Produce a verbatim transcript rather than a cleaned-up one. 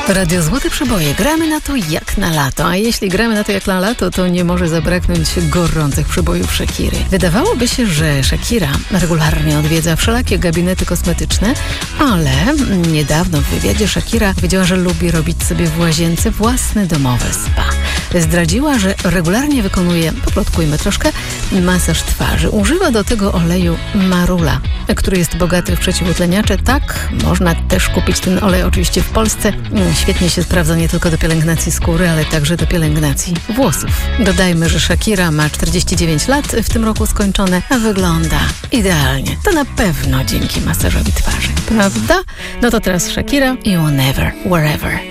Radio Złote Przeboje. Gramy na to jak na lato, a jeśli gramy na to jak na lato, to nie może zabraknąć gorących przebojów Shakiry. Wydawałoby się, że Shakira regularnie odwiedza wszelakie gabinety kosmetyczne, ale niedawno w wywiadzie Shakira powiedziała, że lubi robić sobie w łazience własne domowe spa. Zdradziła, że regularnie wykonuje, poplotkujmy troszkę, masaż twarzy. Używa do tego oleju marula, który jest bogaty w przeciwutleniacze. Tak, można też kupić ten olej oczywiście w Polsce. Świetnie się sprawdza nie tylko do pielęgnacji skóry, ale także do pielęgnacji włosów. Dodajmy, że Shakira ma czterdzieści dziewięć lat, w tym roku skończone, a wygląda idealnie. To na pewno dzięki masażowi twarzy. Prawda? No to teraz Shakira i Whenever, Wherever.